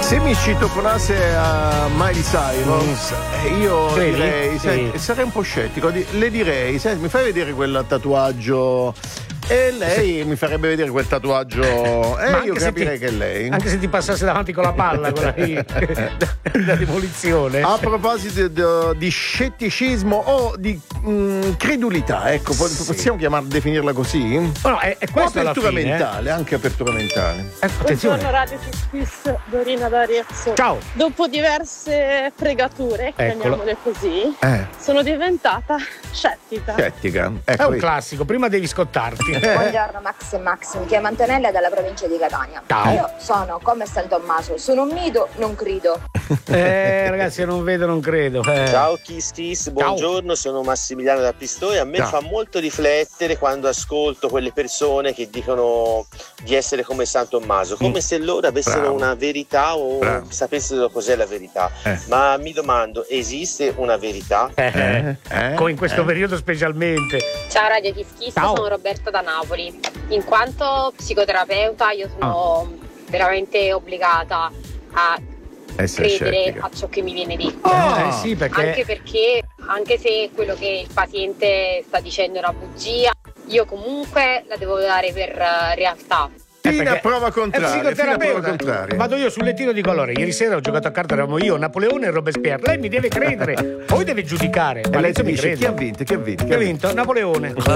Se mi citofonasse a Miley Cyrus, io direi, sarei un po' scettico, le direi, senti, mi fai vedere quel tatuaggio? E lei mi farebbe vedere quel tatuaggio e io capirei che è lei. Anche se ti passasse davanti con la palla, quella lì, da demolizione. A proposito di scetticismo o di credulità, ecco, possiamo definirla così? No, è questo apertura alla fine, mentale, anche apertura mentale. Buongiorno Radio Kiss, Dorina d'Arezzo. Ciao. Dopo diverse fregature, chiamiamole così, sono diventata scettica. Ecco, è un classico, prima devi scottarti. Buongiorno Max e Max, mi chiamo Antonella dalla provincia di Catania. Ciao. Io sono come San Tommaso, sono un mito, non credo. Ragazzi, non vedo, non credo. Ciao Kiss, buongiorno, sono Massimiliano da Pistoia. A me fa molto riflettere quando ascolto quelle persone che dicono di essere come San Tommaso, come se loro avessero una verità o sapessero cos'è la verità. Ma mi domando, esiste una verità? Come in questo periodo specialmente. Ciao Radio Kiss, sono Roberta da Napoli. In quanto psicoterapeuta io sono veramente obbligata a credere a ciò che mi viene detto. Sì, perché anche se quello che il paziente sta dicendo è una bugia, io comunque la devo dare per realtà. Fino a prova contraria. Vado io sul lettino di colore. Ieri sera ho giocato a carte, eravamo io, Napoleone e Robespierre. Lei mi deve credere, poi deve giudicare. Ma lei mi crede. Chi ha vinto? Chi ha vinto? Napoleone.